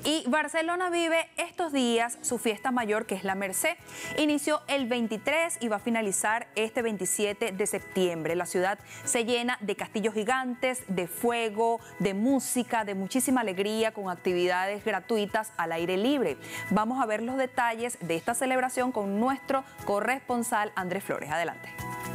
Y Barcelona vive estos días su fiesta mayor, que es la Mercè. Inició el 23 y va a finalizar este 27 de septiembre. La ciudad se llena de castillos gigantes, de fuego, de música, de muchísima alegría, con actividades gratuitas al aire libre. Vamos a ver los detalles de esta celebración con nuestro corresponsal Andrés Flores. Adelante.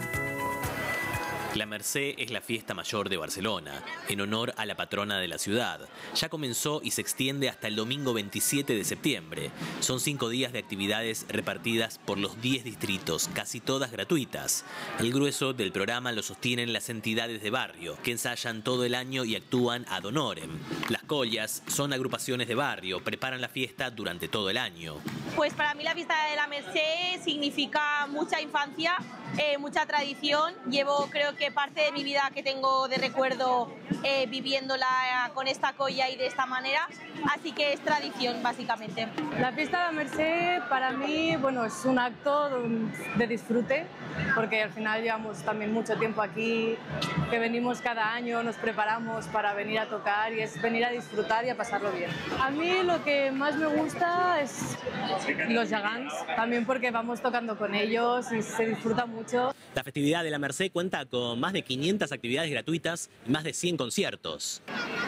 La Mercè es la fiesta mayor de Barcelona, en honor a la patrona de la ciudad. Ya comenzó y se extiende hasta el domingo 27 de septiembre. Son 5 días de actividades repartidas por los 10 distritos, casi todas gratuitas. El grueso del programa lo sostienen las entidades de barrio, que ensayan todo el año y actúan ad honorem. Las collas son agrupaciones de barrio, preparan la fiesta durante todo el año. Pues para mí la fiesta de la Mercè significa mucha infancia, mucha tradición. Llevo, creo que parte de mi vida que tengo de recuerdo viviéndola con esta colla y de esta manera, así que es tradición básicamente. La fiesta de la Mercè para mí, bueno, es un acto de disfrute, porque al final llevamos también mucho tiempo aquí, que venimos cada año, nos preparamos para venir a tocar y es venir a disfrutar y a pasarlo bien. A mí lo que más me gusta es los gegants, también porque vamos tocando con ellos y se disfruta mucho. La festividad de la Mercè cuenta con más de 500 actividades gratuitas y más de 100 conciertos.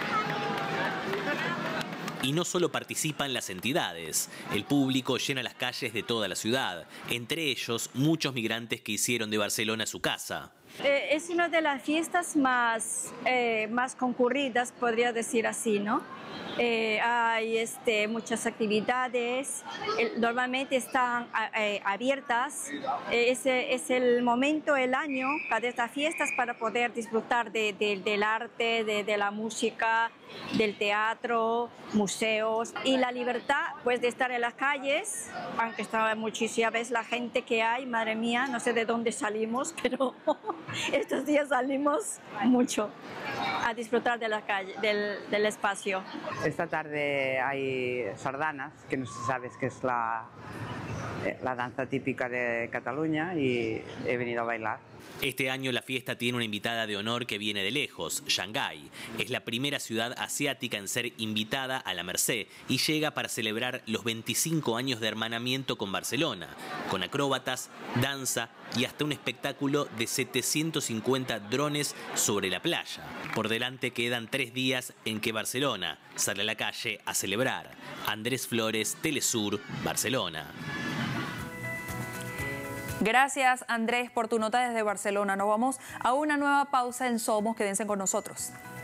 Y no solo participan las entidades, el público llena las calles de toda la ciudad, entre ellos muchos migrantes que hicieron de Barcelona su casa. Es una de las fiestas más concurridas, podría decir así, ¿no? Hay muchas actividades, normalmente están abiertas. Es el momento, el año de estas fiestas para poder disfrutar del arte, de la música, del teatro, museos y la libertad pues de estar en las calles, aunque está muchísimas veces la gente que hay, madre mía, no sé de dónde salimos, pero estos días salimos mucho a disfrutar de la calle, del espacio. Esta tarde hay sardanas, que no sé si sabes que es la danza típica de Cataluña, y he venido a bailar. Este año la fiesta tiene una invitada de honor que viene de lejos, Shanghái. Es la primera ciudad asiática en ser invitada a la Mercè y llega para celebrar los 25 años de hermanamiento con Barcelona, con acróbatas, danza y hasta un espectáculo de 750 drones sobre la playa. Por delante quedan 3 días en que Barcelona sale a la calle a celebrar. Andrés Flores, Telesur, Barcelona. Gracias, Andrés, por tu nota desde Barcelona. Nos vamos a una nueva pausa en Somos. Quédense con nosotros.